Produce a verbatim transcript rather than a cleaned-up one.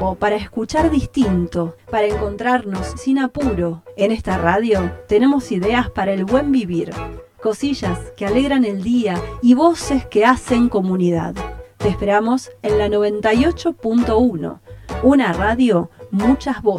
tiempo para escuchar distinto, para encontrarnos sin apuro. En esta radio tenemos ideas para el buen vivir, cosillas que alegran el día y voces que hacen comunidad. Te esperamos en la noventa y ocho punto uno, una radio, muchas voces.